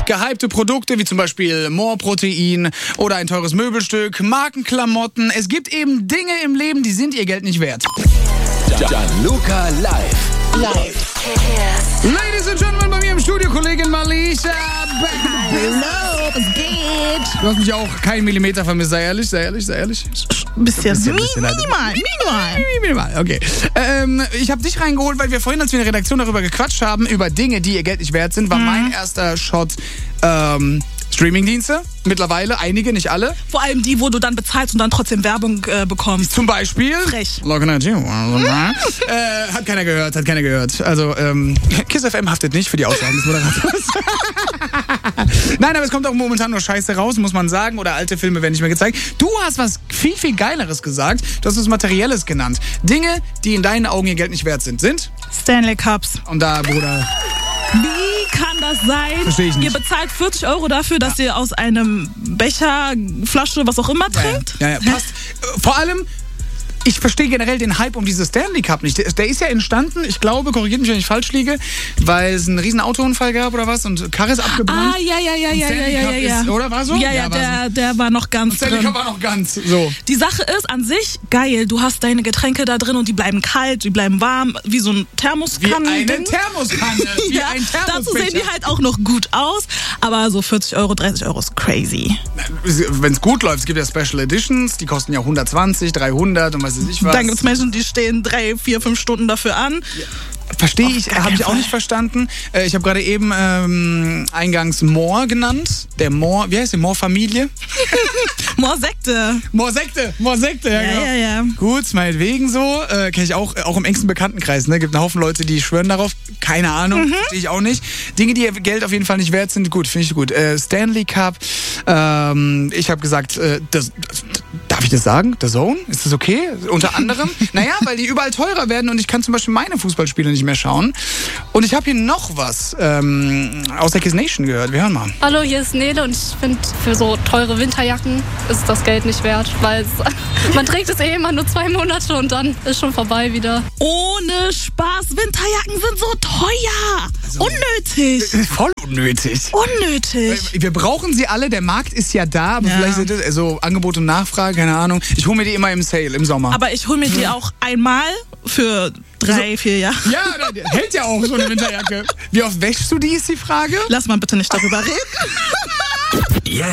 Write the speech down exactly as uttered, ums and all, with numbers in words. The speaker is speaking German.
Gehypte Produkte wie zum Beispiel More-Protein oder ein teures Möbelstück, Markenklamotten. Es gibt eben Dinge im Leben, die sind ihr Geld nicht wert. Gianluca live. Live. Ladies and Gentlemen, bei mir im Studio Kollegin Malisha. Hallo, was geht? Du hast mich auch keinen Millimeter vermisst, sei ehrlich, sei ehrlich, sei ehrlich. Ein bisschen, bisschen, Mi- bisschen, minimal, minimal. Minimal, okay. Ähm, ich habe dich reingeholt, weil wir vorhin, als wir in der Redaktion darüber gequatscht haben, über Dinge, die ihr Geld nicht wert sind, war Mhm. mein erster Shot ähm, Streamingdienste. Mittlerweile, einige, nicht alle. Vor allem die, wo du dann bezahlst und dann trotzdem Werbung äh, bekommst. Zum Beispiel. Frech. Looking at you. äh, hat keiner gehört, hat keiner gehört. Also, ähm, Kiss F M haftet nicht für die Aussagen des Moderators. Nein, aber es kommt auch momentan nur Scheiße raus, muss man sagen. Oder alte Filme werden nicht mehr gezeigt. Du hast was viel, viel Geileres gesagt. Du hast was Materielles genannt. Dinge, die in deinen Augen ihr Geld nicht wert sind, sind? Stanley Cups. Und da, Bruder... Wie kann das sein? Versteh ich nicht. Ihr bezahlt vierzig Euro dafür, dass ihr aus einem Becher, Flasche, was auch immer trinkt? Ja, ja, ja passt. Äh, Vor allem, ich verstehe generell den Hype um diese Stanley Cup nicht. Der, der ist ja entstanden, ich glaube, korrigiert mich, wenn ich falsch liege, weil es einen riesen Autounfall gab oder was und Karre ist abgebrannt. Ah, ja, ja, ja, ja, ja, Stanley ja, Cup ja, ja. ist, oder war so? Ja, ja, war der, der war noch ganz so. Stanley drin. Cup war noch ganz so. Die Sache ist an sich geil. Du hast deine Getränke da drin und die bleiben kalt, die bleiben warm, wie so ein Wie Thermoskanne. eine Thermoskanne. Wie Ja, ein dazu sehen die Thermosbecher. halt auch noch gut aus, aber so vierzig Euro, dreißig Euro ist crazy. Wenn es gut läuft, es gibt ja Special Editions, die kosten ja hundertzwanzig, dreihundert und weiß ich was. Dann gibt es Menschen, die stehen drei, vier, fünf Stunden dafür an. Verstehe ich, gar habe keinen ich auch Fall. nicht verstanden. Äh, ich habe gerade eben ähm, eingangs Moore genannt. Der Moore, wie heißt die Moore-Familie? Moorsekte. Moore-Sekte, Moore-Sekte, ja, Ja, genau. ja, ja. Gut, meinetwegen so. Äh, Kenne ich auch, auch im engsten Bekanntenkreis. Ne? Gibt einen Haufen Leute, die schwören darauf. Keine Ahnung, Mhm. verstehe ich auch nicht. Dinge, die Geld auf jeden Fall nicht wert sind, gut, finde ich gut. Äh, Stanley Cup. Ähm, ich habe gesagt, äh, das, das, darf ich das sagen? The Zone? Ist das okay? Unter anderem? Naja, weil die überall teurer werden und ich kann zum Beispiel meine Fußballspiele nicht mehr schauen. Und ich habe hier noch was ähm, aus der Kiss Nation gehört. Wir hören mal. Hallo, hier ist Nele und ich finde, für so teure Winterjacken ist das Geld nicht wert, weil es, man trägt es eh immer nur zwei Monate und dann ist schon vorbei wieder. Ohne Spaß, Winterjacken sind so teuer. Unnötig. Voll unnötig. Unnötig. Wir brauchen sie alle, der Markt ist ja da, aber Ja. vielleicht sind das also Angebot und Nachfrage, keine Ahnung. Ich hole mir die immer im Sale, im Sommer. Aber ich hole mir die auch einmal für drei, vier Jahre. ja, da- hält ja auch so eine Winterjacke. Wie oft wäschst du die, ist die Frage? Lass mal bitte nicht darüber reden. Jetzt